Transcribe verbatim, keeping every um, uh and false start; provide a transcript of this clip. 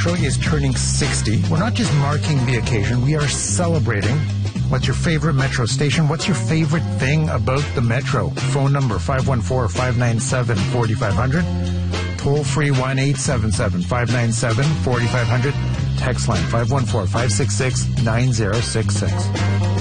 Metro is turning sixty. We're not just marking the occasion, we are celebrating. What's your favorite Metro station? What's your favorite thing about the Metro? Phone number five one four, five nine seven, four five zero zero. Toll free one eight seven seven, five nine seven, four five zero zero. Text line five one four, five six six, nine zero six six.